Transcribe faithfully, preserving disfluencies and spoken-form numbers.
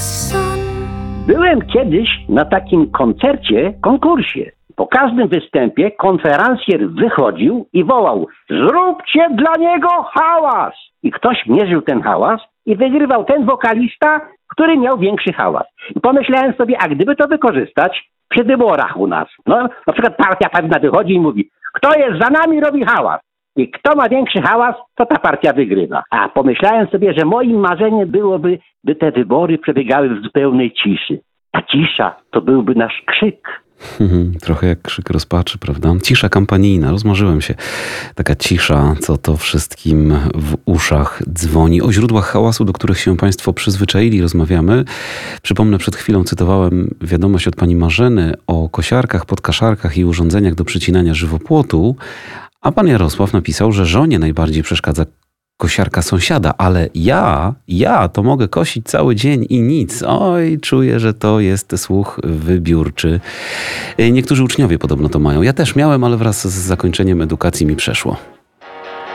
sun. Byłem kiedyś na takim koncercie, konkursie. Po każdym występie konferencjer wychodził i wołał: zróbcie dla niego hałas! I ktoś mierzył ten hałas i wygrywał ten wokalista, który miał większy hałas. I pomyślałem sobie, a gdyby to wykorzystać przy wyborach u nas. No, na przykład partia pewna wychodzi i mówi: kto jest za nami, robi hałas. I kto ma większy hałas, to ta partia wygrywa. A pomyślałem sobie, że moim marzeniem byłoby, by te wybory przebiegały w zupełnej ciszy. Ta cisza to byłby nasz krzyk. Mhm, trochę jak krzyk rozpaczy, prawda? Cisza kampanijna, rozmarzyłem się. Taka cisza, co to wszystkim w uszach dzwoni. O źródłach hałasu, do których się Państwo przyzwyczaili, rozmawiamy. Przypomnę, przed chwilą cytowałem wiadomość od pani Marzeny o kosiarkach, podkaszarkach i urządzeniach do przycinania żywopłotu, a pan Jarosław napisał, że żonie najbardziej przeszkadza kosiarka sąsiada, ale ja, ja to mogę kosić cały dzień i nic. Oj, czuję, że to jest słuch wybiórczy. Niektórzy uczniowie podobno to mają. Ja też miałem, ale wraz z zakończeniem edukacji mi przeszło.